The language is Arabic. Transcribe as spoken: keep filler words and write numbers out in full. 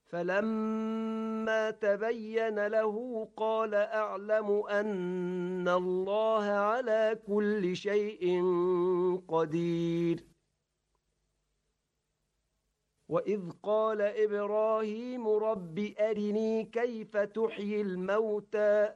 فلما تبين له قال أعلم أن الله على كل شيء قدير. وإذ قال إبراهيم رب أرني كيف تحيي الموتى